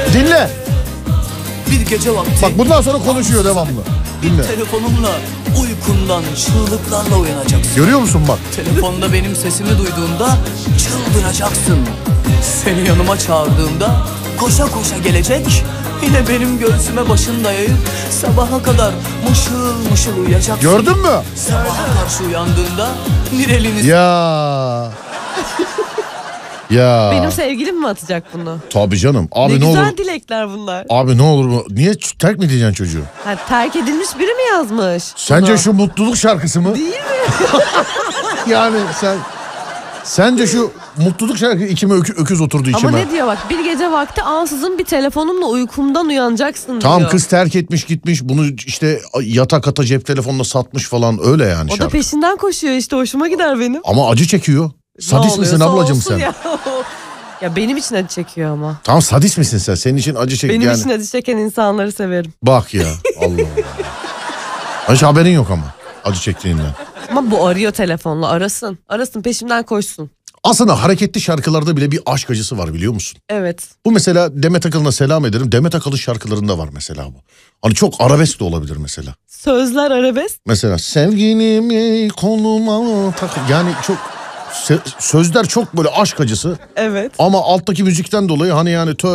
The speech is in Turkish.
Dinle. Bir gece vakti. Bak bundan sonra konuşuyor devamlı. Dinle. Telefonumla uykundan çığlıklarla uyanacaksın. Görüyor musun bak? Telefonda benim sesimi duyduğunda çıldıracaksın. Seni yanıma çağırdığımda koşa koşa gelecek. Yine benim göğsüme başını dayayıp sabaha kadar mışıl mışıl uyuyacaksın. Gördün mü? Sabaha karşı uyandığında bir elini... Ya. Ya. Benim sevgilim mi atacak bunu? Tabii canım. Abi ne ne güzel olur. dilekler bunlar. Abi ne olur. Niye terk mi diyeceksin çocuğu? Ha, terk edilmiş biri mi yazmış? Sence bunu? şu mutluluk şarkısı mı? Değil mi? Yani sence şu mutluluk şarkısı içime öküz oturdu içime. Ama ne diyor bak, bir gece vakti ansızın bir telefonumla uykumdan uyanacaksın Tamam diyor. kız terk etmiş gitmiş bunu işte yatak ata cep telefonuna satmış falan öyle yani O da şarkı. peşinden koşuyor işte, hoşuma gider benim. Ama acı çekiyor. Sadist Ne misin oluyorsa ablacığım olsun sen? Ya. Ya benim için acı çekiyor ama. Tamam sadist misin sen? Senin için acı çek Benim yani. için acı çeken insanları severim. Bak ya Allah Allah. Hiç haberin yok ama acı çektiğinden. Ama bu arıyor telefonla, arasın. Arasın, peşimden koşsun. Aslında hareketli şarkılarda bile bir aşk acısı var biliyor musun? Evet. Bu mesela Demet Akalın'a selam ederim. Demet Akalın şarkılarında var mesela bu. Hani çok arabesk de olabilir mesela. Sözler arabesk. Mesela sevgilimi koluma tak... Yani çok sözler çok böyle aşk acısı. Evet. Ama alttaki müzikten dolayı hani yani